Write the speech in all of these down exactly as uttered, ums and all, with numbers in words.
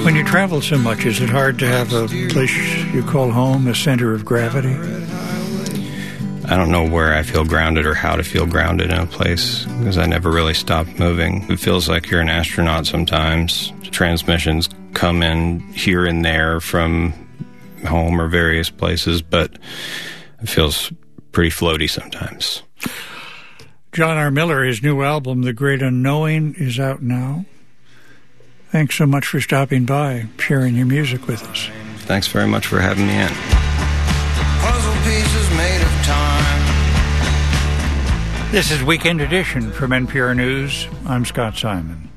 When you travel so much, is it hard to have a place you call home, a center of gravity? I don't know where I feel grounded or how to feel grounded in a place because I never really stopped moving. It feels like you're an astronaut sometimes. Transmissions come in here and there from home or various places, but it feels pretty floaty sometimes. John R. Miller, his new album, The Great Unknowing, is out now. Thanks so much for stopping by, sharing your music with us. Thanks very much for having me in. Puzzle pieces made of time. This is Weekend Edition from N P R News. I'm Scott Simon.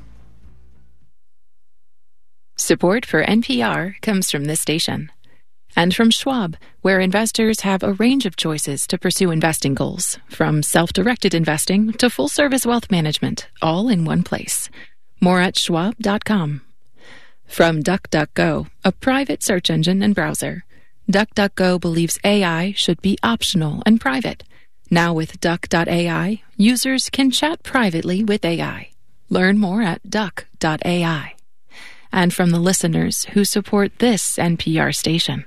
Support for N P R comes from this station. And from Schwab, where investors have a range of choices to pursue investing goals, from self-directed investing to full-service wealth management, all in one place. More at schwab dot com. From DuckDuckGo, a private search engine and browser. DuckDuckGo believes A I should be optional and private. Now with Duck dot A I, users can chat privately with A I. Learn more at Duck dot A I. And from the listeners who support this N P R station.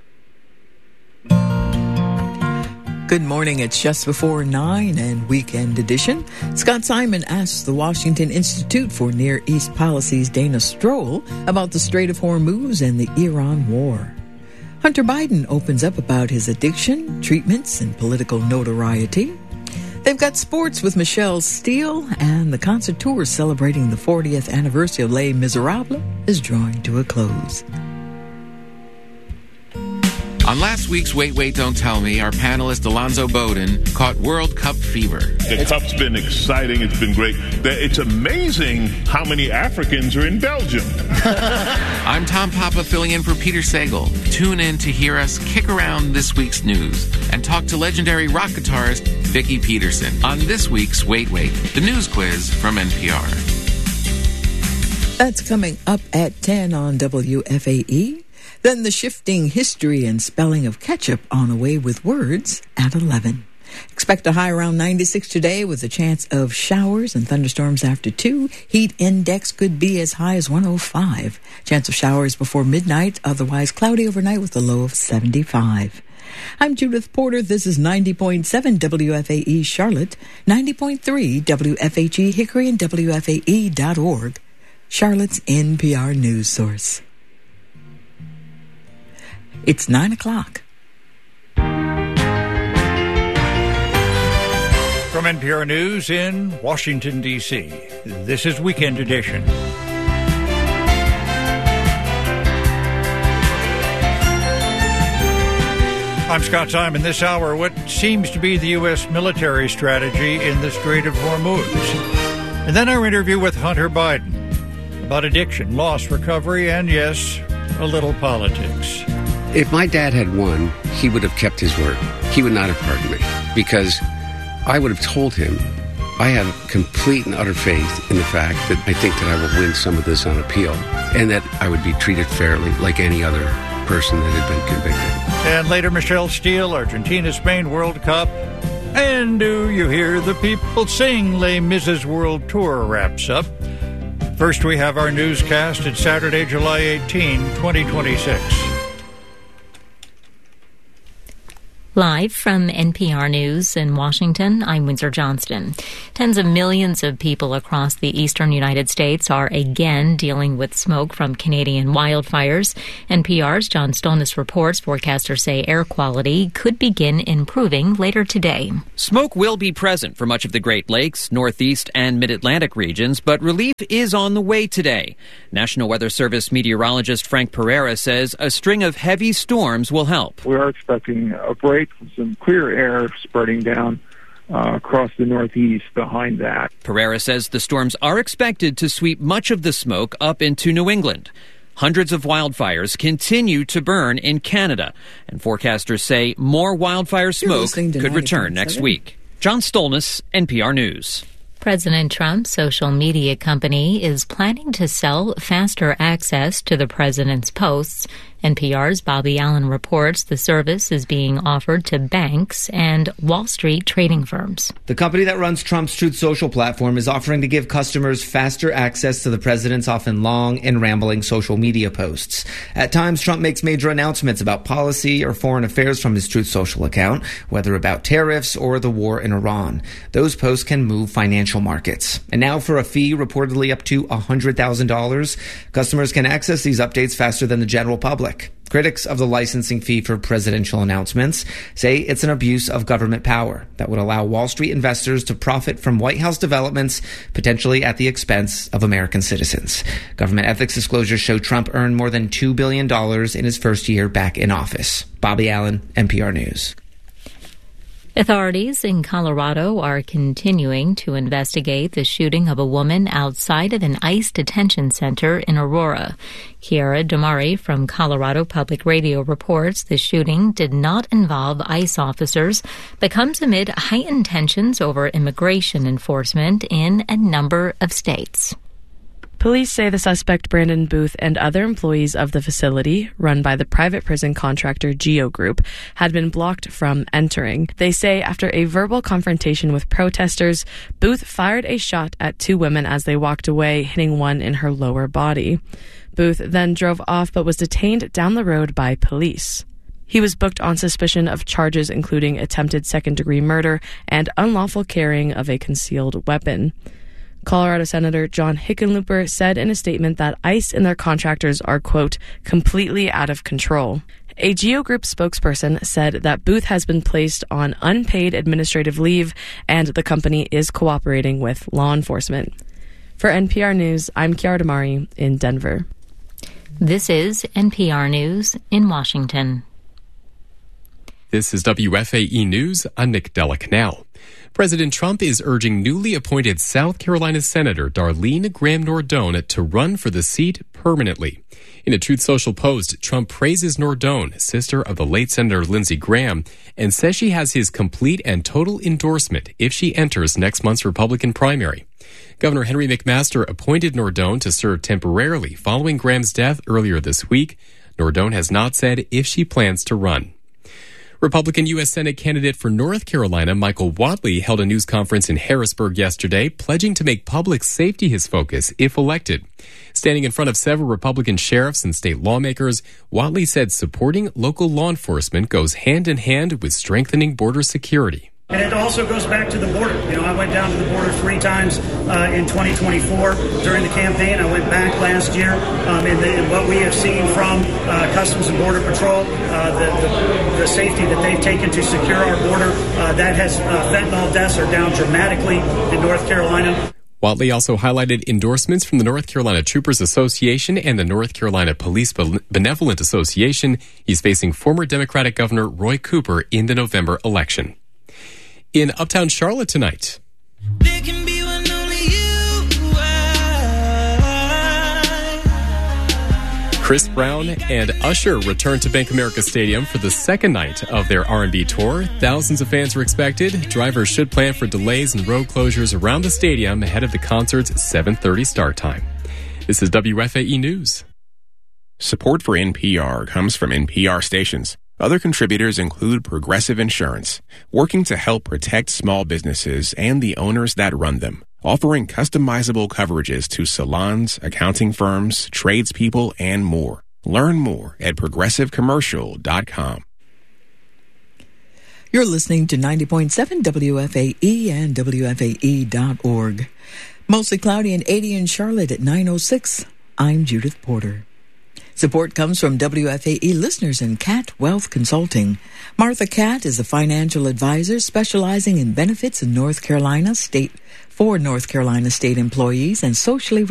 Good morning. It's just before nine and Weekend Edition. Scott Simon asks the Washington Institute for Near East Policy's Dana Stroll about the Strait of Hormuz and the Iran war. Hunter Biden opens up about his addiction, treatments, and political notoriety. They've got sports with Michelle Steele, and the concert tour celebrating the fortieth anniversary of Les Miserables is drawing to a close. On last week's Wait, Wait, Don't Tell Me, our panelist Alonzo Bowden caught World Cup fever. The Cup's been exciting. It's been great. It's amazing how many Africans are in Belgium. I'm Tom Papa filling in for Peter Sagal. Tune in to hear us kick around this week's news and talk to legendary rock guitarist Vicki Peterson on this week's Wait, Wait, the news quiz from N P R. That's coming up at ten on W F A E. Then the shifting history and spelling of ketchup on A Way with Words at eleven. Expect a high around ninety-six today with a chance of showers and thunderstorms after two. Heat index could be as high as one oh five. Chance of showers before midnight, otherwise cloudy overnight with a low of seventy-five. I'm Judith Porter. This is ninety point seven W F A E Charlotte, ninety point three W F H E Hickory, and W F A E dot org, Charlotte's N P R news source. It's nine o'clock. From N P R News in Washington, D C, this is Weekend Edition. I'm Scott Simon. This hour, what seems to be the U S military strategy in the Strait of Hormuz. And then our interview with Hunter Biden about addiction, loss, recovery, and, yes, a little politics. If my dad had won, he would have kept his word. He would not have pardoned me because I would have told him I have complete and utter faith in the fact that I think that I will win some of this on appeal and that I would be treated fairly like any other person that had been convicted. And later, Michelle Steele, Argentina-Spain World Cup. And do you hear the people sing? Les Miserables World Tour wraps up. First, we have our newscast. It's Saturday, July eighteenth, twenty twenty-six. Live from N P R News in Washington, I'm Windsor Johnston. Tens of millions of people across the eastern United States are again dealing with smoke from Canadian wildfires. N P R's John Stolnis reports forecasters say air quality could begin improving later today. Smoke will be present for much of the Great Lakes, Northeast, and Mid-Atlantic regions, but relief is on the way today. National Weather Service meteorologist Frank Pereira says a string of heavy storms will help. We are expecting a break. Some clear air spreading down uh, across the Northeast behind that. Pereira says the storms are expected to sweep much of the smoke up into New England. Hundreds of wildfires continue to burn in Canada, and forecasters say more wildfire smoke could return next week. John Stolnis, N P R News. President Trump's social media company is planning to sell faster access to the president's posts N P R's Bobby Allen reports the service is being offered to banks and Wall Street trading firms. The company that runs Trump's Truth Social platform is offering to give customers faster access to the president's often long and rambling social media posts. At times, Trump makes major announcements about policy or foreign affairs from his Truth Social account, whether about tariffs or the war in Iran. Those posts can move financial markets. And now for a fee reportedly up to one hundred thousand dollars, customers can access these updates faster than the general public. Critics of the licensing fee for presidential announcements say it's an abuse of government power that would allow Wall Street investors to profit from White House developments, potentially at the expense of American citizens. Government ethics disclosures show Trump earned more than two billion dollars in his first year back in office. Bobby Allen, N P R News. Authorities in Colorado are continuing to investigate the shooting of a woman outside of an ICE detention center in Aurora. Kiara Damari from Colorado Public Radio reports the shooting did not involve ICE officers, but comes amid heightened tensions over immigration enforcement in a number of states. Police say the suspect, Brandon Booth, and other employees of the facility, run by the private prison contractor Geo Group, had been blocked from entering. They say after a verbal confrontation with protesters, Booth fired a shot at two women as they walked away, hitting one in her lower body. Booth then drove off but was detained down the road by police. He was booked on suspicion of charges including attempted second-degree murder and unlawful carrying of a concealed weapon. Colorado Senator John Hickenlooper said in a statement that ICE and their contractors are, quote, completely out of control. A Geo Group spokesperson said that Booth has been placed on unpaid administrative leave and the company is cooperating with law enforcement. For N P R News, I'm Kiara Damari in Denver. This is N P R News in Washington. This is W F A E News. I'm Nick Della Canal. President Trump is urging newly appointed South Carolina Senator Darlene Graham Nordone to run for the seat permanently. In a Truth Social post, Trump praises Nordone, sister of the late Senator Lindsey Graham, and says she has his complete and total endorsement if she enters next month's Republican primary. Governor Henry McMaster appointed Nordone to serve temporarily following Graham's death earlier this week. Nordone has not said if she plans to run. Republican U S Senate candidate for North Carolina, Michael Whatley, held a news conference in Harrisburg yesterday, pledging to make public safety his focus if elected. Standing in front of several Republican sheriffs and state lawmakers, Whatley said supporting local law enforcement goes hand in hand with strengthening border security. And it also goes back to the border. You know, I went down to the border three times uh, in twenty twenty-four during the campaign. I went back last year. Um, and, the, and what we have seen from uh, Customs and Border Patrol, uh, the, the, the safety that they've taken to secure our border, uh, that has uh, fentanyl deaths are down dramatically in North Carolina. Whatley also highlighted endorsements from the North Carolina Troopers Association and the North Carolina Police Benevolent Association. He's facing former Democratic Governor Roy Cooper in the November election. In Uptown Charlotte tonight, Chris Brown and Usher return to Bank America Stadium for the second night of their R and B tour. Thousands of fans are expected. Drivers should plan for delays and road closures around the stadium ahead of the concert's seven thirty start time. This is W F A E News. Support for N P R comes from N P R stations. Other contributors include Progressive Insurance, working to help protect small businesses and the owners that run them, offering customizable coverages to salons, accounting firms, tradespeople, and more. Learn more at progressive commercial dot com. You're listening to ninety point seven W F A E and W F A E dot org. Mostly cloudy and eighty in Charlotte at nine oh six. I'm Judith Porter. Support comes from W F A E listeners and Cat Wealth Consulting. Martha Cat is a financial advisor specializing in benefits in North Carolina state for North Carolina state employees and socially